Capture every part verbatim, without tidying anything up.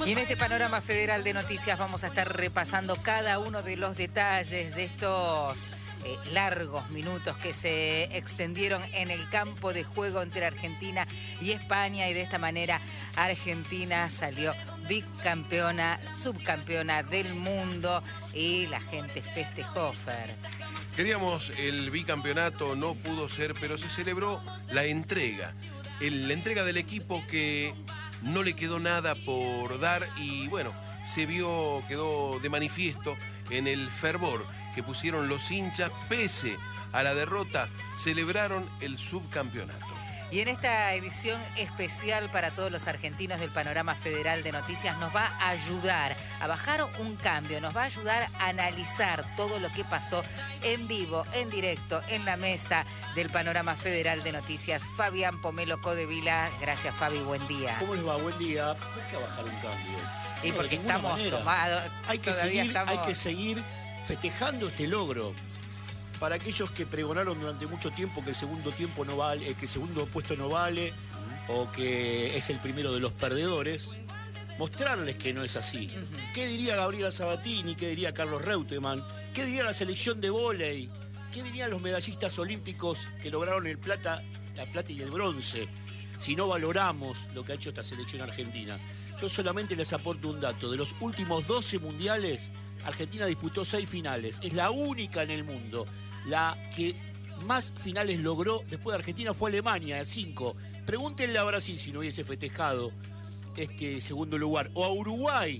Y en este panorama federal de noticias vamos a estar repasando cada uno de los detalles de estos eh, largos minutos que se extendieron en el campo de juego entre Argentina y España, y de esta manera Argentina salió bicampeona, subcampeona del mundo, y la gente festejó, Fer. Queríamos el bicampeonato, no pudo ser, pero se celebró la entrega. El, la entrega del equipo que no le quedó nada por dar y bueno, se vio, quedó de manifiesto en el fervor que pusieron los hinchas, pese a la derrota, celebraron el subcampeonato. Y en esta edición especial para todos los argentinos del panorama federal de noticias nos va a ayudar a bajar un cambio, nos va a ayudar a analizar todo lo que pasó en vivo, en directo, en la mesa del panorama federal de noticias. Fabián Pomelo Codevila. Gracias, Fabi, buen día. ¿Cómo les va? Buen día. ¿Por qué bajar un cambio? Y no, porque estamos manera. tomados. Hay que, todavía seguir, estamos... hay que seguir festejando este logro. Para aquellos que pregonaron durante mucho tiempo que el segundo tiempo no vale, que el segundo puesto no vale, o que es el primero de los perdedores, mostrarles que no es así. Uh-huh. ¿Qué diría Gabriela Sabatini? ¿Qué diría Carlos Reutemann? ¿Qué diría la selección de vóley? ¿Qué dirían los medallistas olímpicos que lograron el plata, la plata y el bronce? Si no valoramos lo que ha hecho esta selección argentina. Yo solamente les aporto un dato. De los últimos doce mundiales, Argentina disputó seis finales. Es la única en el mundo. La que más finales logró después de Argentina fue Alemania, cinco. Pregúntenle a Brasil si no hubiese festejado este segundo lugar. O a Uruguay,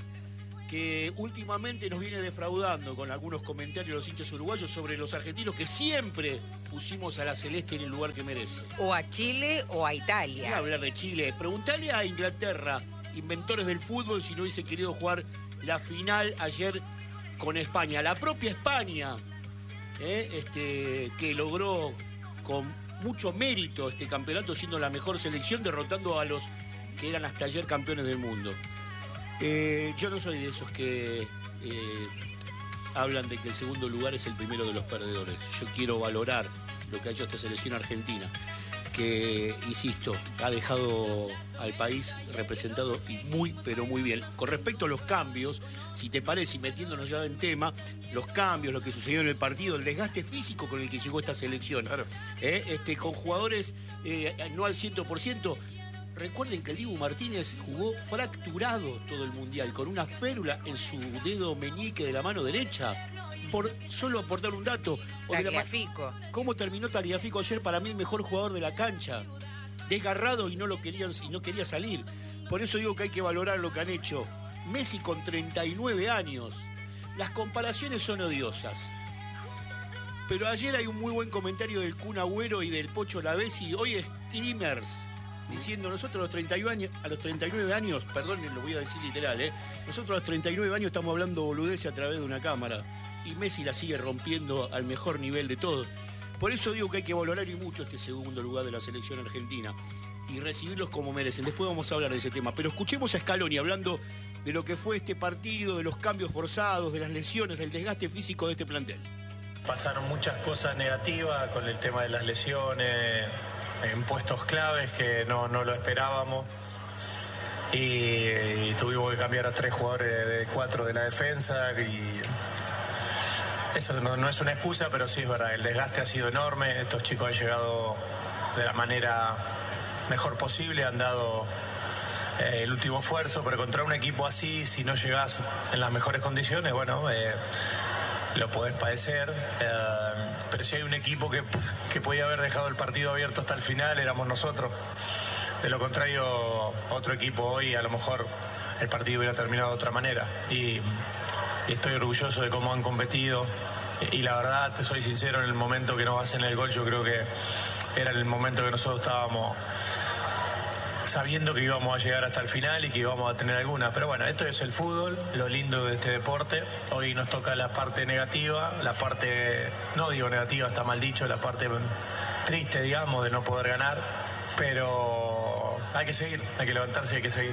que últimamente nos viene defraudando con algunos comentarios de los hinchas uruguayos sobre los argentinos que siempre pusimos a la celeste en el lugar que merece. O a Chile o a Italia. No hablar de Chile. Preguntale a Inglaterra, inventores del fútbol, si no hubiese querido jugar la final ayer con España. La propia España, eh, este, que logró con mucho mérito este campeonato, siendo la mejor selección, derrotando a los que eran hasta ayer campeones del mundo. Eh, yo no soy de esos que eh, hablan de que el segundo lugar es el primero de los perdedores. Yo quiero valorar lo que ha hecho esta selección argentina, que, insisto, ha dejado al país representado y muy, pero muy bien. Con respecto a los cambios, si te parece, y metiéndonos ya en tema, los cambios, lo que sucedió en el partido, el desgaste físico con el que llegó esta selección, claro. eh, este, con jugadores eh, no al cien por ciento. Recuerden que el Dibu Martínez jugó fracturado todo el Mundial, con una férula en su dedo meñique de la mano derecha. Por solo aportar un dato. Tagliafico. ¿Cómo terminó Tagliafico ayer? Para mí el mejor jugador de la cancha. Desgarrado y no lo querían, y no quería salir. Por eso digo que hay que valorar lo que han hecho. Messi con treinta y nueve años. Las comparaciones son odiosas. Pero ayer hay un muy buen comentario del Kun Agüero y del Pocho Lavezzi. Hoy streamers diciendo, nosotros a los treinta y nueve años, a los treinta y nueve años, perdón, lo voy a decir literal, ¿eh? Nosotros a los treinta y nueve años estamos hablando boludeces a través de una cámara. Y Messi la sigue rompiendo al mejor nivel de todos. Por eso digo que hay que valorar y mucho este segundo lugar de la selección argentina y recibirlos como merecen. Después vamos a hablar de ese tema. Pero escuchemos a Scaloni hablando de lo que fue este partido, de los cambios forzados, de las lesiones, del desgaste físico de este plantel. Pasaron muchas cosas negativas con el tema de las lesiones, en puestos claves que no, no lo esperábamos. Y, y tuvimos que cambiar a tres jugadores de cuatro de la defensa y eso no, no es una excusa, pero sí es verdad, el desgaste ha sido enorme. Estos chicos han llegado de la manera mejor posible, han dado eh, el último esfuerzo, pero contra un equipo así, si no llegás en las mejores condiciones, bueno, eh, lo podés padecer. Eh, pero si hay un equipo que, que podía haber dejado el partido abierto hasta el final, éramos nosotros. De lo contrario, otro equipo hoy, a lo mejor el partido hubiera terminado de otra manera. Y, y estoy orgulloso de cómo han competido. Y la verdad, te soy sincero, en el momento que nos hacen el gol, yo creo que era el momento que nosotros estábamos sabiendo que íbamos a llegar hasta el final y que íbamos a tener alguna. Pero bueno, esto es el fútbol, lo lindo de este deporte. Hoy nos toca la parte negativa, la parte, no digo negativa, está mal dicho, la parte triste, digamos, de no poder ganar. Pero hay que seguir, hay que levantarse y hay que seguir.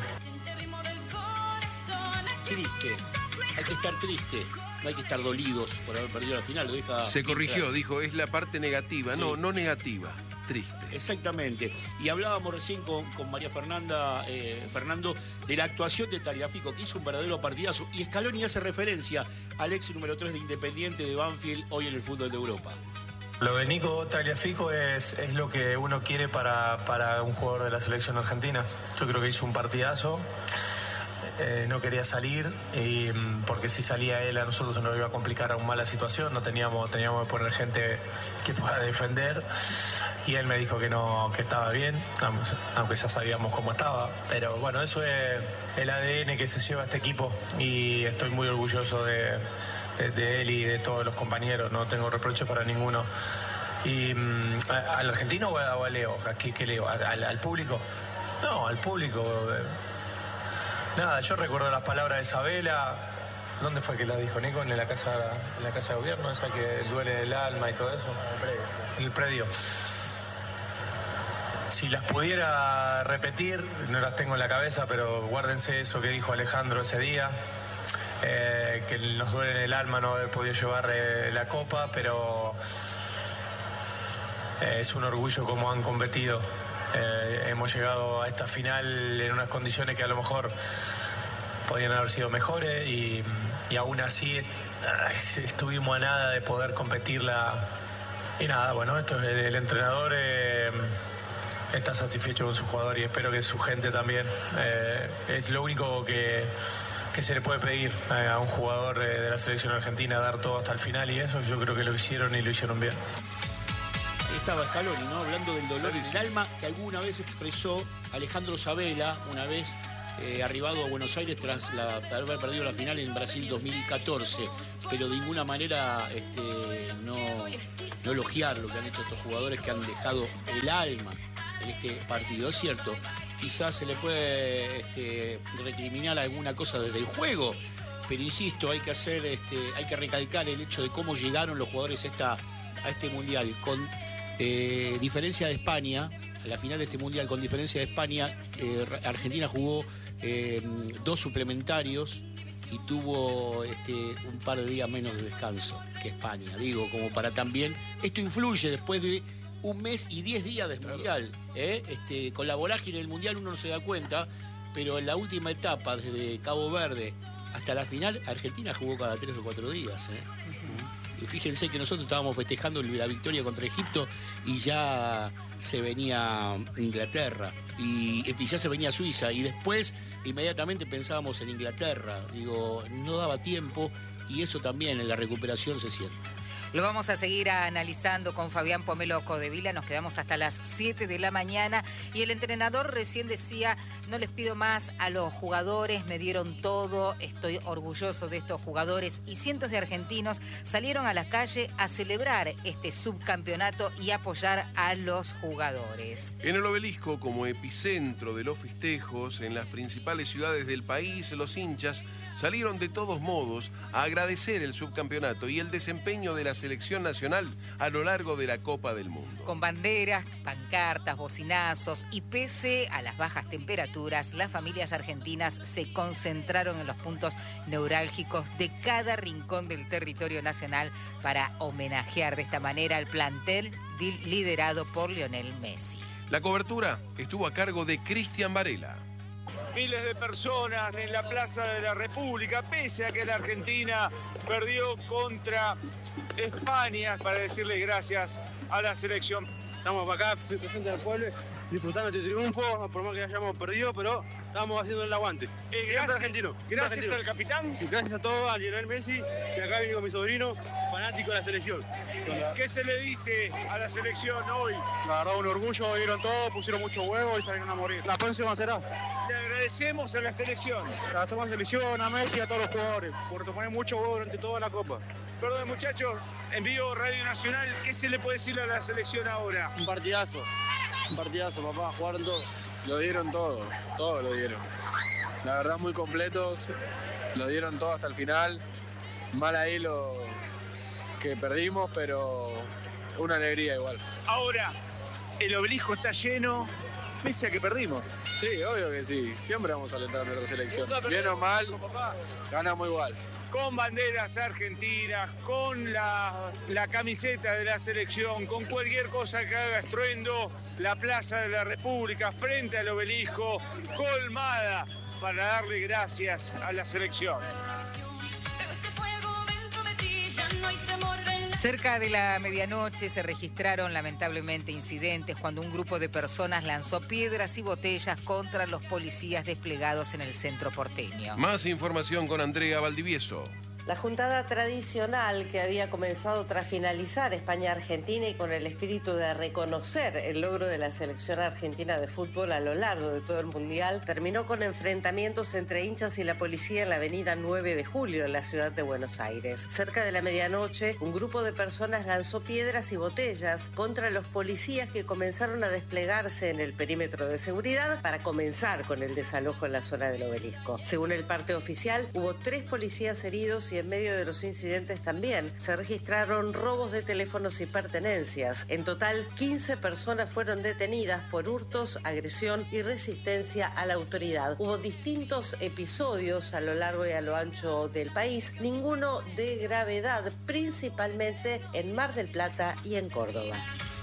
Triste, hay que estar triste. No hay que estar dolidos por haber perdido la final. Lo deja Se corrigió, claro. Dijo, es la parte negativa. Sí. No, no negativa. triste. Exactamente. Y hablábamos recién con, con María Fernanda, eh, Fernando, de la actuación de Tagliafico, que hizo un verdadero partidazo. Y Scaloni hace referencia al ex número tres de Independiente de Banfield, hoy en el fútbol de Europa. Lo de Nico Tagliafico es, es lo que uno quiere para, para un jugador de la selección argentina. Yo creo que hizo un partidazo. Eh, no quería salir y, porque si salía él a nosotros nos iba a complicar aún más la situación, no teníamos, teníamos que poner gente que pueda defender y él me dijo que no, que estaba bien, aunque ya sabíamos cómo estaba, pero bueno, eso es el A D N que se lleva este equipo y estoy muy orgulloso de, de, de él y de todos los compañeros, no tengo reproches para ninguno. Y ¿al argentino o a, o a Leo? ¿A qué, qué Leo? ¿Al, al público? No, al público. Nada, yo recuerdo las palabras de Isabela. ¿Dónde fue que las dijo Nico? En la casa, en la casa de gobierno, esa que duele el alma y todo eso. En el predio. En el predio. Si las pudiera repetir, no las tengo en la cabeza, pero guárdense eso que dijo Alejandro ese día. Eh, que nos duele en el alma no haber podido llevar eh, la copa, pero eh, es un orgullo cómo han competido. Eh, hemos llegado a esta final en unas condiciones que a lo mejor podían haber sido mejores y, y aún así eh, estuvimos a nada de poder competirla. Y nada, bueno, esto es el entrenador eh, está satisfecho con su jugador y espero que su gente también. Eh, es lo único que, que se le puede pedir eh, a un jugador eh, de la selección argentina, dar todo hasta el final, y eso yo creo que lo hicieron y lo hicieron bien. Estaba Scaloni, ¿no? Hablando del dolor en el alma que alguna vez expresó Alejandro Sabela, una vez eh, arribado a Buenos Aires tras la, haber perdido la final en Brasil dos mil catorce, pero de ninguna manera este, no, no elogiar lo que han hecho estos jugadores que han dejado el alma en este partido. Es cierto, quizás se le puede este, recriminar alguna cosa desde el juego, pero insisto, hay que hacer, este, hay que recalcar el hecho de cómo llegaron los jugadores a, esta, a este mundial. Con eh, diferencia de España, a la final de este mundial, con diferencia de España, eh, Argentina jugó eh, dos suplementarios y tuvo este, un par de días menos de descanso que España. Digo, como para también, esto influye después de un mes y diez días del mundial. ¿eh? Este, con la vorágine del mundial uno no se da cuenta, pero en la última etapa, desde Cabo Verde hasta la final, Argentina jugó cada tres o cuatro días. ¿eh? Uh-huh. Y fíjense que nosotros estábamos festejando la victoria contra Egipto y ya se venía Inglaterra y, y ya se venía Suiza y después inmediatamente pensábamos en Inglaterra. Digo, no daba tiempo y eso también en la recuperación se siente. Lo vamos a seguir analizando con Fabián Pomelo Codevila. Nos quedamos hasta las siete de la mañana. Y el entrenador recién decía, no les pido más a los jugadores, me dieron todo, estoy orgulloso de estos jugadores. Y cientos de argentinos salieron a la calle a celebrar este subcampeonato y apoyar a los jugadores. En el Obelisco, como epicentro de los festejos, en las principales ciudades del país, los hinchas salieron de todos modos a agradecer el subcampeonato y el desempeño de la selección nacional a lo largo de la Copa del Mundo. Con banderas, pancartas, bocinazos y pese a las bajas temperaturas, las familias argentinas se concentraron en los puntos neurálgicos de cada rincón del territorio nacional para homenajear de esta manera al plantel liderado por Lionel Messi. La cobertura estuvo a cargo de Cristian Varela. Miles de personas en la Plaza de la República, pese a que la Argentina perdió contra España, para decirle gracias a la selección. Estamos acá presentes al pueblo, disfrutando este triunfo, por más que hayamos perdido, pero estamos haciendo el aguante. Eh, gracias, argentino. Gracias argentino. Al capitán. Gracias a todos, a Lionel Messi, que acá viene con mi sobrino, fanático de la selección. ¿Qué se le dice a la selección hoy? La verdad, un orgullo, dieron todo, pusieron mucho huevo y salieron a morir. La próxima será. Le agradecemos a la selección. Agradecemos a la selección, a Messi y a todos los jugadores, por poner mucho huevo durante toda la Copa. Perdón, muchachos, en vivo Radio Nacional, ¿qué se le puede decir a la selección ahora? Un partidazo, un partidazo, papá, jugaron todo. Lo dieron todo, todo lo dieron. La verdad, muy completos, lo dieron todo hasta el final. Mal ahí lo que perdimos, pero una alegría igual. Ahora, el Obelisco está lleno, pese a que perdimos. Sí, obvio que sí. Siempre vamos a alentar a nuestra selección. Bien o mal, ganamos igual. Con banderas argentinas, con la, la camiseta de la selección, con cualquier cosa que haga estruendo, la Plaza de la República, frente al obelisco, colmada para darle gracias a la selección. Cerca de la medianoche se registraron lamentablemente incidentes cuando un grupo de personas lanzó piedras y botellas contra los policías desplegados en el centro porteño. Más información con Andrea Valdivieso. La juntada tradicional que había comenzado tras finalizar España-Argentina y con el espíritu de reconocer el logro de la selección argentina de fútbol a lo largo de todo el Mundial terminó con enfrentamientos entre hinchas y la policía en la avenida nueve de julio en la ciudad de Buenos Aires. Cerca de la medianoche, un grupo de personas lanzó piedras y botellas contra los policías que comenzaron a desplegarse en el perímetro de seguridad para comenzar con el desalojo en la zona del obelisco. Según el parte oficial, hubo tres policías heridos y en medio de los incidentes también se registraron robos de teléfonos y pertenencias. En total, quince personas fueron detenidas por hurtos, agresión y resistencia a la autoridad. Hubo distintos episodios a lo largo y a lo ancho del país, ninguno de gravedad, principalmente en Mar del Plata y en Córdoba.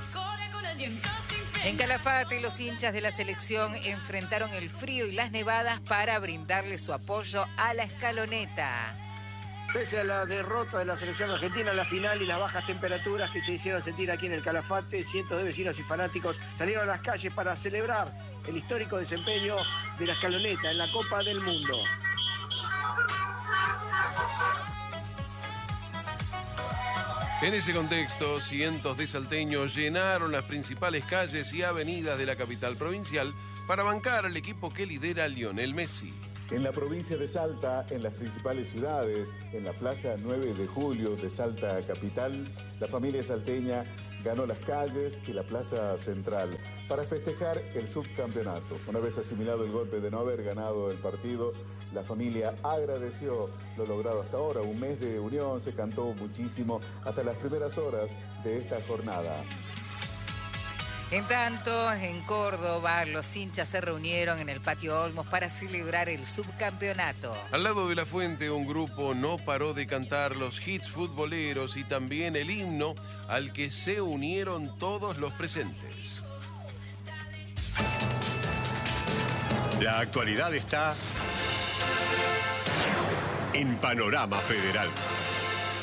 En Calafate, los hinchas de la selección enfrentaron el frío y las nevadas para brindarle su apoyo a la escaloneta. Pese a la derrota de la selección argentina en la final y las bajas temperaturas que se hicieron sentir aquí en el Calafate, cientos de vecinos y fanáticos salieron a las calles para celebrar el histórico desempeño de la escaloneta en la Copa del Mundo. En ese contexto, cientos de salteños llenaron las principales calles y avenidas de la capital provincial para bancar al equipo que lidera Lionel Messi. En la provincia de Salta, en las principales ciudades, en la Plaza nueve de julio de Salta capital, la familia salteña ganó las calles y la plaza central para festejar el subcampeonato. Una vez asimilado el golpe de no haber ganado el partido, la familia agradeció lo logrado hasta ahora. Un mes de unión, se cantó muchísimo hasta las primeras horas de esta jornada. En tanto, en Córdoba, los hinchas se reunieron en el Patio Olmos para celebrar el subcampeonato. Al lado de la fuente, un grupo no paró de cantar los hits futboleros y también el himno al que se unieron todos los presentes. La actualidad está en Panorama Federal.